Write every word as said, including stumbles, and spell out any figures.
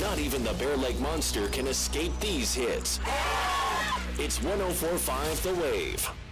Not even the Bear Lake Monster can escape these hits. It's one oh four point five The Wave.